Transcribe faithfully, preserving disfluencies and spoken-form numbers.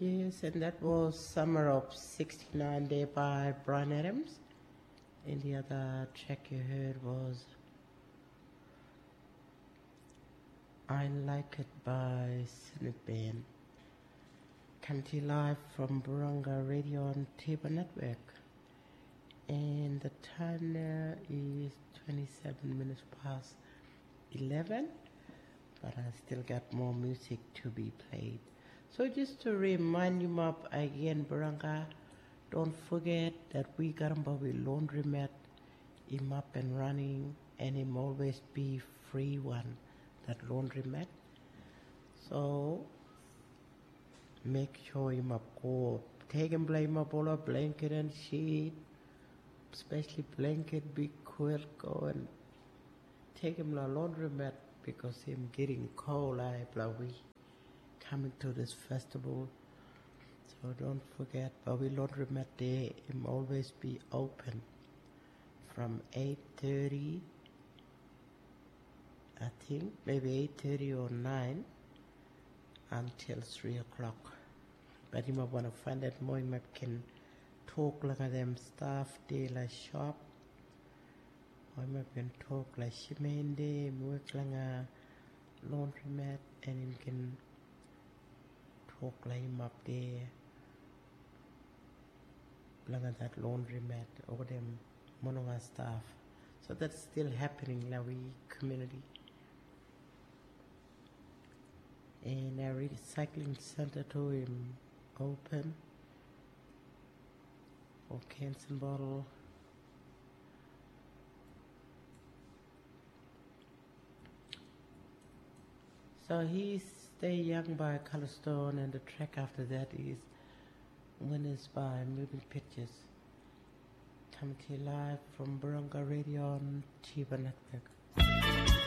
Yes, and that was Summer of sixty-nine Day by Bryan Adams. And the other track you heard was I Like It by Cynic Band. Come to you live from Buranga Radio and Tiba Network. And the time now is twenty-seven minutes past eleven. But I still got more music to be played. So just to remind you up again, Buranga, don't forget that we got a laundromat him up and running, and him always be free one, that laundromat. So make sure him up go take and blame up all a blanket and sheet, especially blanket, big quilt, go and take him to laundromat because him getting cold. I we coming to this festival. So don't forget, Bobby Laundromat Day him always be open from eight thirty, I think, maybe eight thirty or nine until three o'clock. But you might want to find out more, you might can talk like them staff day like shop, or you might can talk like Shimende, work like a laundromat, and you can talk like him up there. Like that laundromat over them Mononga staff. So that's still happening in our community. And our recycling center to him open for cans and bottle. So he's Stay Young by Color Stone, and the track after that is Winners by Moving Pictures. Coming to you live from Buranga Radio on Tiba Network.